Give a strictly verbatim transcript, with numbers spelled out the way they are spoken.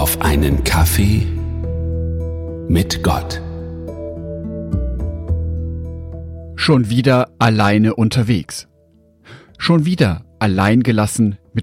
auf einen Kaffee mit Gott. Schon wieder alleine unterwegs. Schon wieder allein gelassen mit